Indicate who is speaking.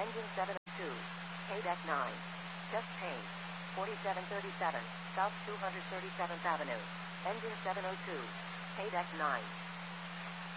Speaker 1: Engine 702. Paydeck 9. Chest pain. 4737. South 237th Avenue. Engine 702. Paydeck 9.